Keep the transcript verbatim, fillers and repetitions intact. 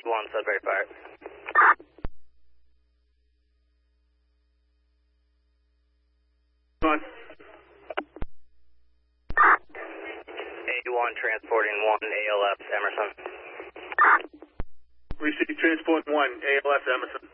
one, Sudbury Fire. One. A one transporting one, A L F Emerson. Receive transport one, A L S Emerson.